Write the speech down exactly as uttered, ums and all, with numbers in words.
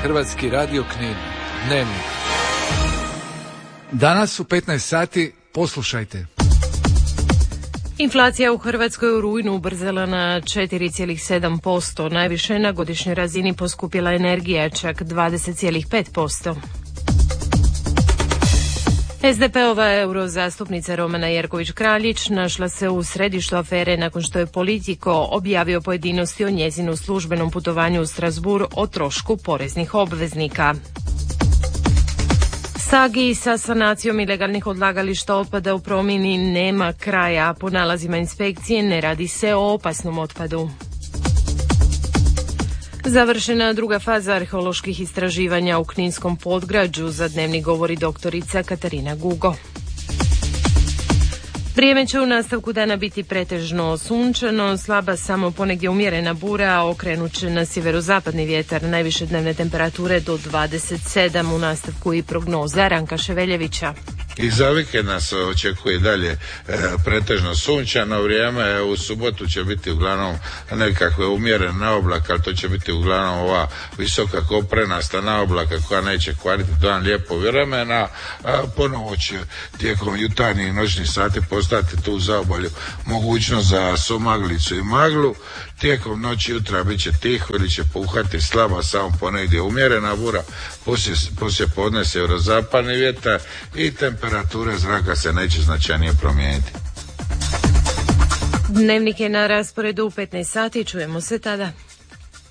Hrvatski radio Knin. Dnevnik. Danas u petnaest sati poslušajte. Inflacija u Hrvatskoj u rujnu ubrzala na četiri zarez sedam posto, najviše na godišnjoj razini poskupila energija, čak dvadeset zarez pet posto. es de pe-ova eurozastupnica Romana Jerković-Kraljić našla se u središtu afere nakon što je Politico objavio pojedinosti o njezinu službenom putovanju u Strasbourg o trošku poreznih obveznika. Sagi sa sanacijom ilegalnih odlagališta otpada u Promini nema kraja. Po nalazima inspekcije ne radi se o opasnom otpadu. Završena druga faza arheoloških istraživanja u Kninskom podgrađu, za Dnevnik govori doktorica Katarina Gugo. Vrijeme će u nastavku dana biti pretežno sunčano, slaba samo ponegdje umjerena bura, a okrenut će na sjeverozapadni vjetar, najviše dnevne temperature do dvadeset sedam, u nastavku i prognoza Ranka Ševeljevića. I za vikend nas očekuje dalje e, pretežno sunčano vrijeme. U subotu će biti uglavnom nekakve umjerene naoblake, ali to će biti uglavnom ova visoka koprenasta naoblaka koja neće kvariti dan lijepo vremena. A ponovo će tijekom jutarnjih i noćnih sati postati tu zaobalju mogućnost za sumaglicu i maglu. Tijekom noći jutra bit će tiho ili će puhati slaba, samo ponegdje umjerena bura, poslije, poslije podne sjeverozapadni vjetar i temperature zraka se neće značajnije promijeniti. Dnevnik je na rasporedu u petnaest sati, čujemo se tada.